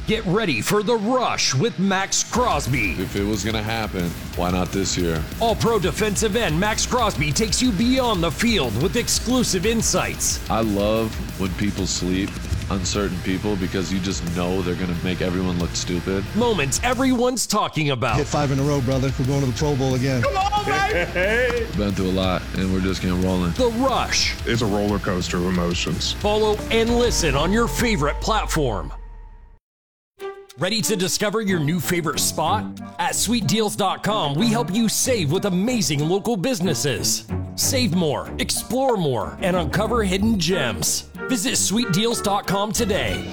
Get ready for The Rush with Max Crosby. If it was going to happen, why not this year? All-pro defensive end Max Crosby takes you beyond the field with exclusive insights. I love when people sleep, uncertain people, because you just know they're going to make everyone look stupid. Moments everyone's talking about. Hit 5 in a row, brother. We're going to the Pro Bowl again. Come on, baby! Been through a lot, and we're just getting rolling. The Rush. It's a roller coaster of emotions. Follow and listen on your favorite platform. Ready to discover your new favorite spot? At sweetdeals.com, we help you save with amazing local businesses. Save more, explore more, and uncover hidden gems. Visit sweetdeals.com today.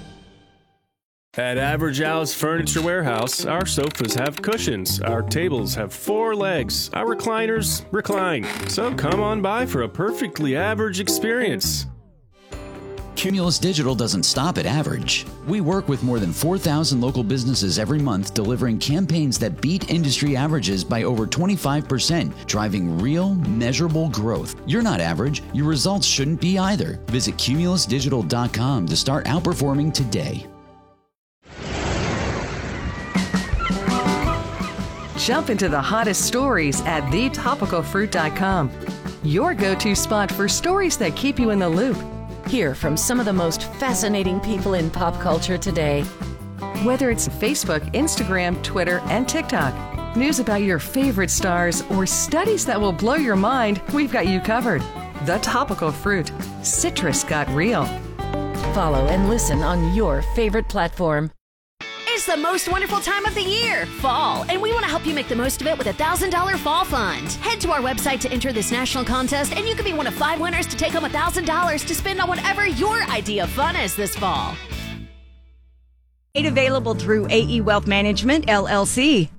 At Average Al's Furniture Warehouse, our sofas have cushions, our tables have 4 legs, our recliners recline. So come on by for a perfectly average experience. Cumulus Digital doesn't stop at average. We work with more than 4,000 local businesses every month, delivering campaigns that beat industry averages by over 25%, driving real, measurable growth. You're not average. Your results shouldn't be either. Visit cumulusdigital.com to start outperforming today. Jump into the hottest stories at thetopicalfruit.com. Your go-to spot for stories that keep you in the loop. Hear from some of the most fascinating people in pop culture today. Whether it's Facebook, Instagram, Twitter, and TikTok, news about your favorite stars, or studies that will blow your mind, we've got you covered. The Topical Fruit. Citrus got real. Follow and listen on your favorite platform. It's the most wonderful time of the year, fall, and we want to help you make the most of it with a $1,000 fall fund. Head to our website to enter this national contest, and you could be one of 5 winners to take home $1,000 to spend on whatever your idea of fun is this fall. Available through AE Wealth Management, LLC.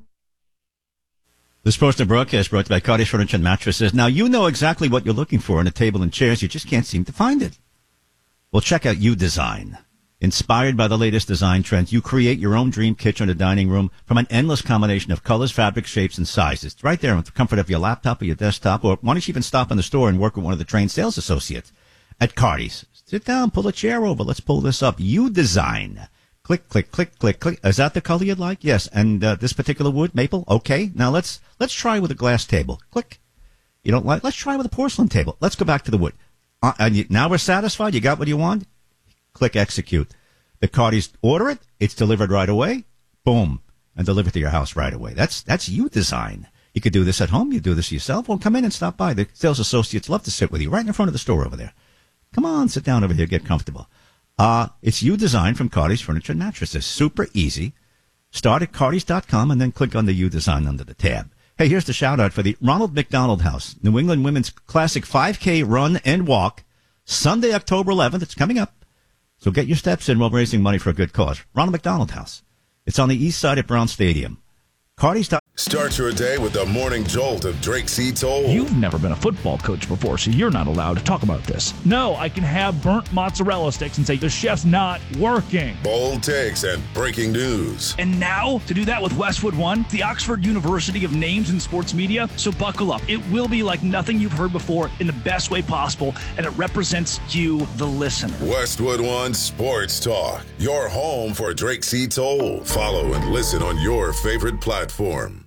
This portion of broadcast brought to you by Cottage Furniture and Mattresses. Now, you know exactly what you're looking for in a table and chairs. You just can't seem to find it. Well, check out U-Design. Inspired by the latest design trends, you create your own dream kitchen or dining room from an endless combination of colors, fabrics, shapes, and sizes. It's right there in the comfort of your laptop or your desktop, or why don't you even stop in the store and work with one of the trained sales associates at Cardi's. Sit down, pull a chair over. Let's pull this up. U-Design. Click, click, click, click, click. Is that the color you'd like? Yes. And this particular wood, maple? Okay. Now let's try with a glass table. Click. You don't like? Let's try with a porcelain table. Let's go back to the wood. Now we're satisfied? You got what you want? Click execute. The Cardi's order it. It's delivered right away. Boom. And delivered to your house right away. That's U-Design. You could do this at home. You do this yourself. Well, come in and stop by. The sales associates love to sit with you right in front of the store over there. Come on, sit down over here. Get comfortable. It's U-Design from Cardi's Furniture and Mattresses. Super easy. Start at Cardis.com and then click on the U-Design under the tab. Hey, here's the shout out for the Ronald McDonald House, New England Women's Classic 5K Run and Walk, Sunday, October 11th. It's coming up. So get your steps in while raising money for a good cause. Ronald McDonald House. It's on the east side at Brown Stadium. Cardi's. Start your day with the morning jolt of Drake C. Toll. You've never been a football coach before, so you're not allowed to talk about this. No, I can have burnt mozzarella sticks and say the chef's not working. Bold takes and breaking news. And now, to do that with Westwood One, the Oxford University of Names in Sports Media. So buckle up. It will be like nothing you've heard before in the best way possible, and it represents you, the listener. Westwood One Sports Talk. Your home for Drake C. Toll. Follow and listen on your favorite platform.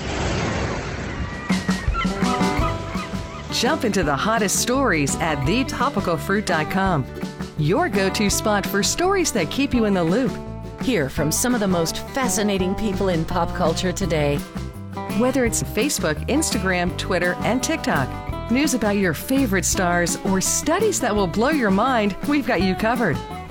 Jump into the hottest stories at thetopicalfruit.com. Your go-to spot for stories that keep you in the loop. Hear from some of the most fascinating people in pop culture today. Whether it's Facebook, Instagram, Twitter, and TikTok, news about your favorite stars, or studies that will blow your mind, we've got you covered.